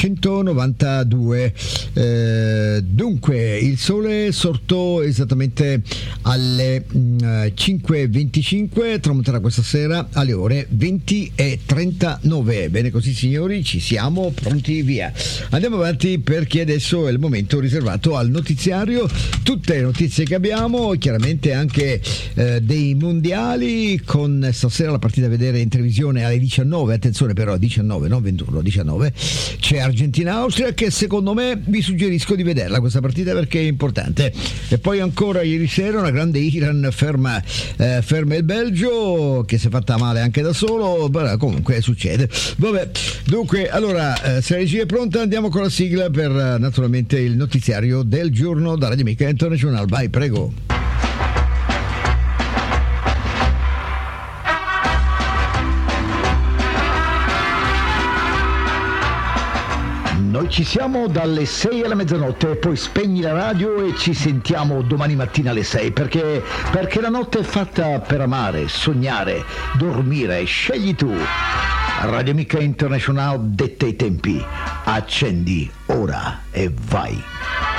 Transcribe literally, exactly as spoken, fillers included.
centonovantadue. Eh, dunque, il sole sortò esattamente alle mh, cinque e venticinque, tramonterà questa sera alle ore venti e trentanove. Bene così, signori, ci siamo pronti, via. Andiamo avanti, perché adesso è il momento riservato al notiziario. Tutte le notizie che abbiamo, chiaramente anche eh, dei mondiali, con stasera la partita a vedere in televisione alle diciannove. Attenzione però, diciannove, non ventuno, diciannove. C'è Argentina-Austria, che secondo me vi suggerisco di vederla questa partita, perché è importante. E poi ancora ieri sera una grande Iran ferma, eh, ferma il Belgio, che si è fatta male anche da solo, però comunque succede. Vabbè, dunque, allora, eh, se la regia è pronta, andiamo con la sigla per eh, naturalmente il notiziario del giorno da Radio Amica International. Vai, prego. Noi ci siamo dalle sei alla mezzanotte, poi spegni la radio e ci sentiamo domani mattina alle sei, perché, perché la notte è fatta per amare, sognare, dormire. Scegli tu. Radio Amica International detta i tempi. Accendi ora e vai.